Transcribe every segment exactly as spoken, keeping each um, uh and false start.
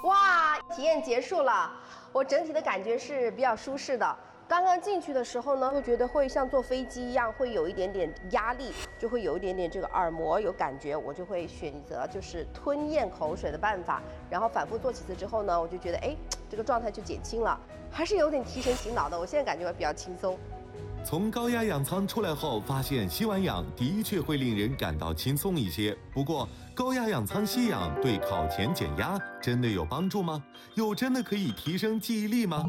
哇，体验结束了，我整体的感觉是比较舒适的。刚刚进去的时候呢，会觉得会像坐飞机一样，会有一点点压力，就会有一点点这个耳膜有感觉，我就会选择就是吞咽口水的办法，然后反复做几次之后呢，我就觉得哎，这个状态就减轻了，还是有点提神醒脑的。我现在感觉比较轻松。 从高压氧舱出来后，发现吸完氧的确会令人感到轻松一些。不过，高压氧舱吸氧对考前减压真的有帮助吗？又真的可以提升记忆力吗？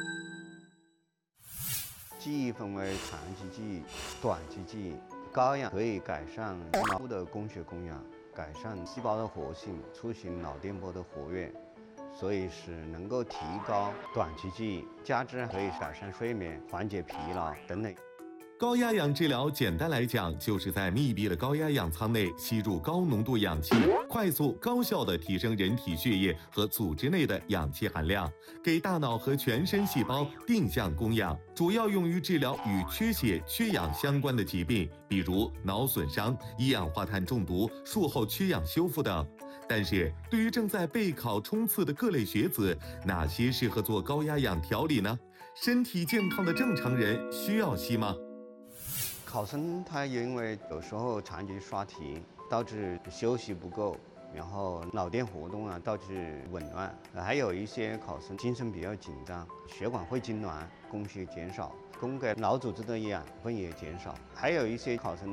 记忆分为长期记忆、短期记忆。高氧可以改善脑部的供血供氧，改善细胞的活性，促进脑电波的活跃。所以是能够提高短期记忆，加之可以改善睡眠、缓解疲劳等等。 高压氧治疗简单来讲，就是在密闭的高压氧舱内吸入高浓度氧气，快速高效地提升人体血液和组织内的氧气含量，给大脑和全身细胞定向供氧，主要用于治疗与缺血、缺氧相关的疾病，比如脑损伤、一氧化碳中毒、术后缺氧修复等。但是，对于正在备考冲刺的各类学子，哪些适合做高压氧调理呢？身体健康的正常人需要吸吗？ 考生他因为有时候长期刷题，导致休息不够，然后脑电活动啊导致紊乱，还有一些考生精神比较紧张，血管会痉挛，供血减少，供给脑组织的养分也减少，还有一些考生